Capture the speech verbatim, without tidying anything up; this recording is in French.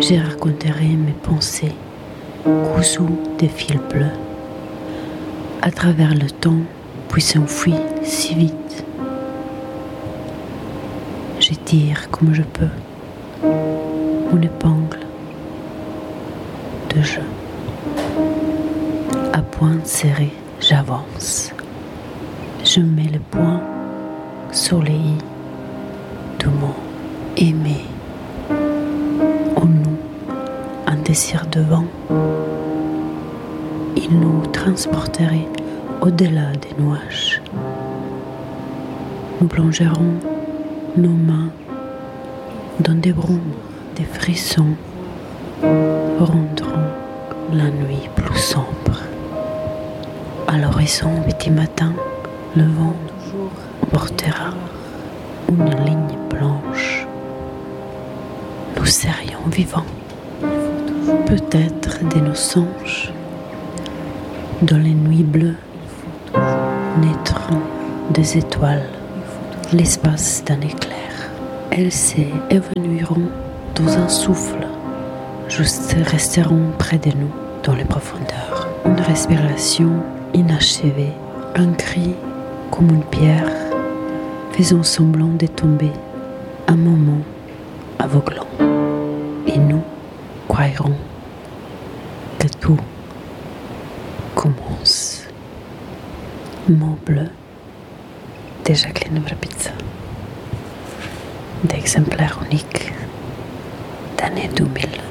Je raconterai mes pensées cousues de fils bleus à travers le temps, puis s'enfuit si vite. Je tire comme je peux une épingle de jeu. À point serré, j'avance. Je mets le poing sur les i du mot aimer. En nous, un désir de vent. Il nous transporterait au-delà des nuages. Nous plongerons nos mains dans des brumes, des frissons, rendront la nuit plus sombre. À l'horizon, petit matin, le vent portera une ligne blanche. Nous serions vivants, peut-être de nos songes. Dans les nuits bleues naîtront des étoiles, l'espace d'un éclair. Elles s'évanouiront dans un souffle, juste resteront près de nous dans les profondeurs. Une respiration inachevée, un cri comme une pierre, faisant semblant de tomber, un moment aveuglant. Et nous croirons que tout commence. Mot bleu de Jacqueline Vrapitza, d'exemplaire unique d'année deux mille.